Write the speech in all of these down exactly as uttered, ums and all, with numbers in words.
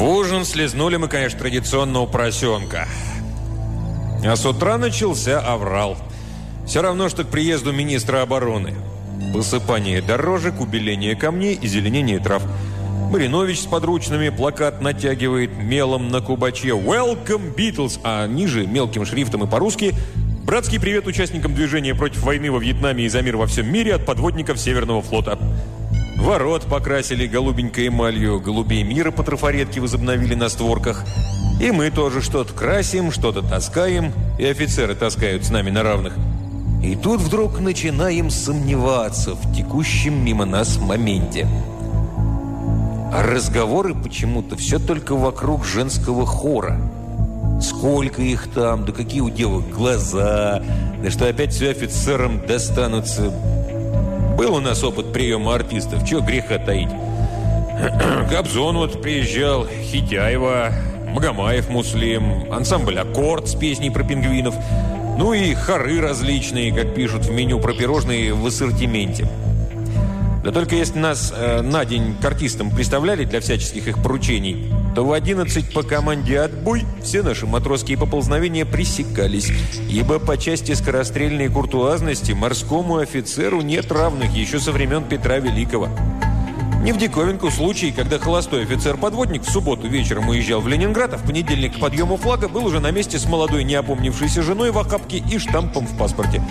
В ужин слезнули мы, конечно, традиционного поросенка. А с утра начался аврал. Все равно, что к приезду министра обороны. Посыпание дорожек, убеление камней и зеленение трав. Маринович с подручными плакат натягивает мелом на кубаче «Welcome, Beatles», а ниже мелким шрифтом и по-русски «Братский привет участникам движения против войны во Вьетнаме и за мир во всем мире от подводников Северного флота». Ворот покрасили голубенькой эмалью, голубей мира по трафаретке возобновили на створках. И мы тоже что-то красим, что-то таскаем, и офицеры таскают с нами на равных. И тут вдруг начинаем сомневаться в текущем мимо нас моменте. А разговоры почему-то все только вокруг женского хора. Сколько их там, да какие у девок глаза, да что опять все офицерам достанутся. Был у нас опыт приема артистов, чего греха таить. Кобзон вот приезжал, Хитяева, Магомаев Муслим, ансамбль «Аккорд» с песней про пингвинов, ну и хоры различные, как пишут в меню про пирожные, в ассортименте. Да только если нас э, на день к артистам представляли для всяческих их поручений, то в одиннадцать по команде «Отбой» все наши матросские поползновения пресекались, ибо по части скорострельной куртуазности морскому офицеру нет равных еще со времен Петра Великого. Не в диковинку случай, когда холостой офицер-подводник в субботу вечером уезжал в Ленинград, а в понедельник к подъему флага был уже на месте с молодой неопомнившейся женой в охапке и штампом в паспорте.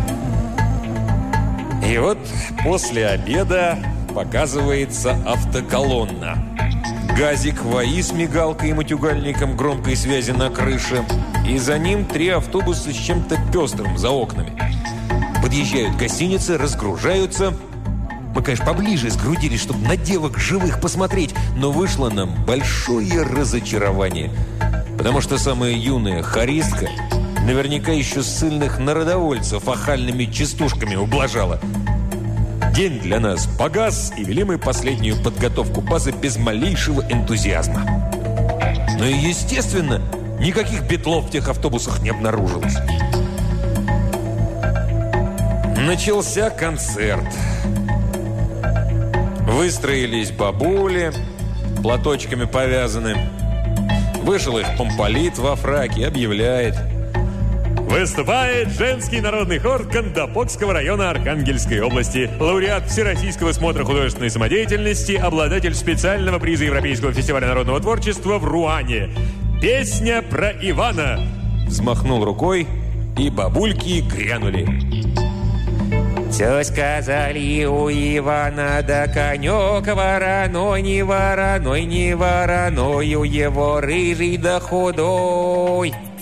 И вот после обеда показывается автоколонна. Газик ВАИ с мигалкой и матюгальником громкой связи на крыше. И за ним три автобуса с чем-то пестрым за окнами. Подъезжают гостиницы, разгружаются. Мы, конечно, поближе сгрудились, чтобы на девок живых посмотреть. Но вышло нам большое разочарование. Потому что самая юная хористка наверняка еще ссыльных народовольцев охальными частушками ублажала. День для нас погас, и вели мы последнюю подготовку базы без малейшего энтузиазма. Ну и, естественно, никаких битлов в тех автобусах не обнаружилось. Начался концерт. Выстроились бабули, платочками повязаны. Вышел их помполит во фраке, объявляет: выступает женский народный хор Кандапокского района Архангельской области. Лауреат Всероссийского смотра художественной самодеятельности, обладатель специального приза Европейского фестиваля народного творчества в Руане. Песня про Ивана. Взмахнул рукой, и бабульки грянули. Все сказали у Ивана, да конек вороной, не вороной, не вороною, его рыжий да худой.